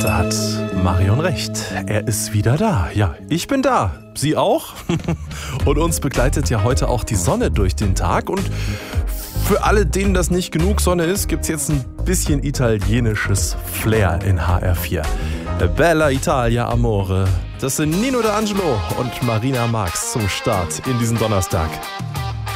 Da hat Marion recht. Er ist wieder da. Ja, ich bin da. Sie auch? Und uns begleitet ja heute auch die Sonne durch den Tag. Und für alle, denen das nicht genug Sonne ist, gibt's jetzt ein bisschen italienisches Flair in HR4. Bella Italia Amore. Das sind Nino D'Angelo und Marina Marx zum Start in diesen Donnerstag.